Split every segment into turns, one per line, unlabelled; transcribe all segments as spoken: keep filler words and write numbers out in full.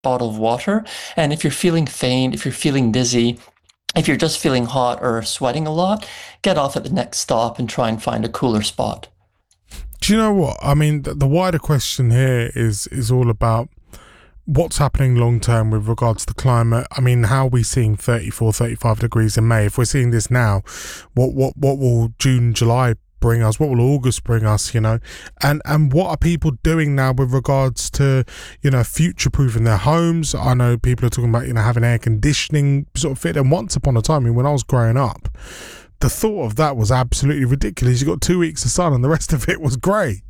bottle of water. And if you're feeling faint, if you're feeling dizzy, if you're just feeling hot or sweating a lot, get off at the next stop and try and find a cooler spot.
Do you know what? I mean, the, the wider question here is is all about what's happening long term with regards to climate. I mean, how are we seeing thirty-four, thirty-five degrees in May? If we're seeing this now, what what what will June, July bring us? What will August bring us, you know? And and what are people doing now with regards to, you know, future-proofing their homes? I know people are talking about, you know, having air conditioning sort of fit. And once upon a time, I mean, when I was growing up, the thought of that was absolutely ridiculous. You got two weeks of sun and the rest of it was grey.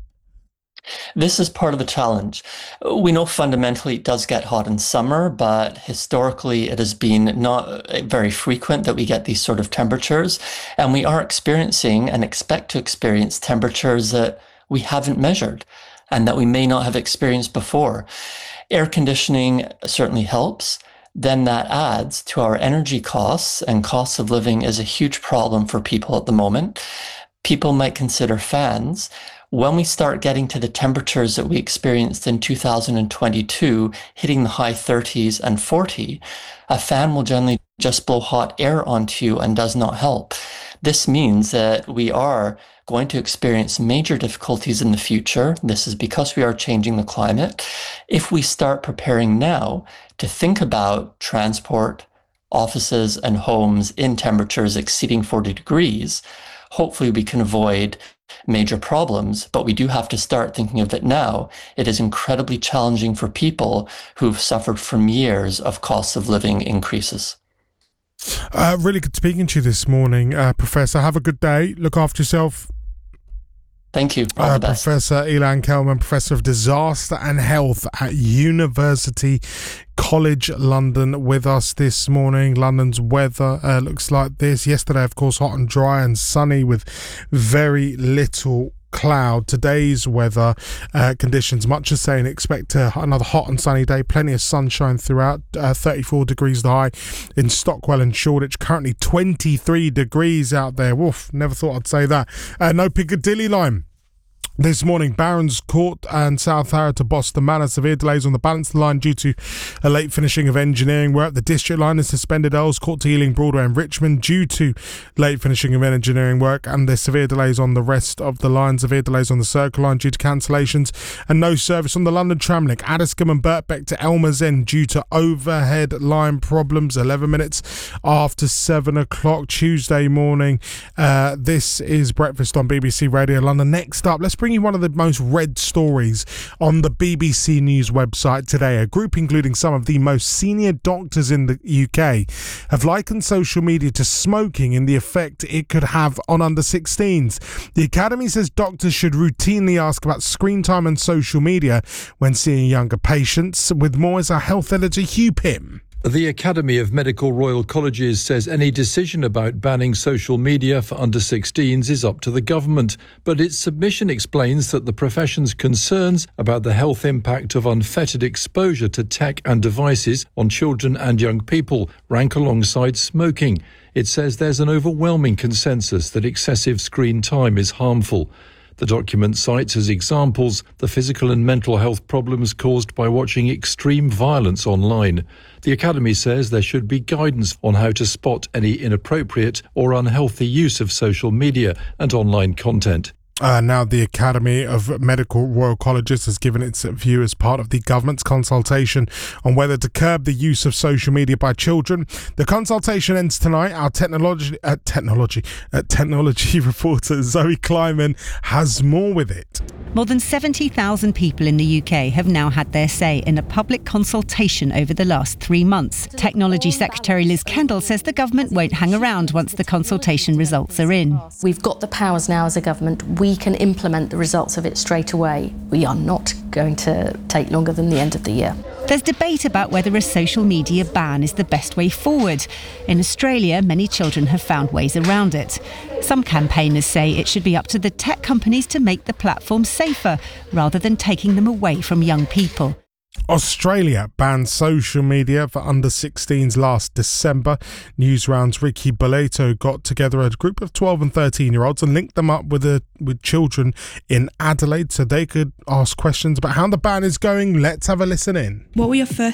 This is part of the challenge. We know fundamentally it does get hot in summer, but historically it has been not very frequent that we get these sort of temperatures. And we are experiencing and expect to experience temperatures that we haven't measured and that we may not have experienced before. Air conditioning certainly helps. Then that adds to our energy costs, and costs of living is a huge problem for people at the moment. People might consider fans. When we start getting to the temperatures that we experienced in two thousand twenty-two, hitting the high thirties and forty, a fan will generally just blow hot air onto you and does not help. This means that we are going to experience major difficulties in the future. This is because we are changing the climate. If we start preparing now to think about transport, offices, and homes in temperatures exceeding forty degrees, hopefully we can avoid major problems, but we do have to start thinking of it now. It is incredibly challenging for people who've suffered from years of cost of living increases.
Uh, really good speaking to you this morning, uh, Professor. Have a good day. Look after yourself.
Thank you. All
uh,
the best.
Professor Ilan Kelman, Professor of Disaster and Health at University College London, with us this morning. London's weather uh, looks like this. Yesterday, of course, hot and dry and sunny with very little cloud. Today's weather uh, conditions, much the same. Expect uh, another hot and sunny day. Plenty of sunshine throughout. Uh, thirty-four degrees the high in Stockwell and Shoreditch. Currently twenty-three degrees out there. Woof, never thought I'd say that. Uh, no Piccadilly line this morning. Barons Court and South Harrow to Boston Manor. Severe delays on the Balanced Line due to a late finishing of engineering work. The District Line is suspended. Earls Court to Ealing Broadway and Richmond due to late finishing of engineering work. And there's severe delays on the rest of the line. Severe delays on the Circle Line due to cancellations. And no service on the London Tram link. Addiscombe and Birkbeck to Elmer's End due to overhead line problems. eleven minutes after seven o'clock Tuesday morning. Uh, this is Breakfast on B B C Radio London. Next up, let's bring you one of the most read stories on the B B C News website today. A group including some of the most senior doctors in the U K have likened social media to smoking in the effect it could have on under sixteens. The Academy says doctors should routinely ask about screen time and social media when seeing younger patients. With more is our health editor Hugh Pym.
The Academy of Medical Royal Colleges says any decision about banning social media for under sixteens is up to the government, but its submission explains that the profession's concerns about the health impact of unfettered exposure to tech and devices on children and young people rank alongside smoking. It says there's an overwhelming consensus that excessive screen time is harmful. The document cites as examples the physical and mental health problems caused by watching extreme violence online. The Academy says there should be guidance on how to spot any inappropriate or unhealthy use of social media and online content.
Uh, now, the Academy of Medical Royal Colleges has given its view as part of the government's consultation on whether to curb the use of social media by children. The consultation ends tonight. Our technology, uh, technology, uh, technology reporter Zoe Kleiman has more with it.
More than seventy thousand people in the U K have now had their say in a public consultation over the last three months. Technology Secretary Liz Kendall says the government won't hang around once the consultation results are in.
We've got the powers now as a government. We can implement the results of it straight away. We are not going to take longer than the end of the year.
There's debate about whether a social media ban is the best way forward. In Australia, many children have found ways around it. Some campaigners say it should be up to the tech companies to make the platform safer, rather than taking them away from young people.
Australia banned social media for under sixteens last December. Newsround's Ricky Boleto got together a group of twelve and thirteen year olds and linked them up with a, with children in Adelaide so they could ask questions about how the ban is going. Let's have a listen in.
What were your first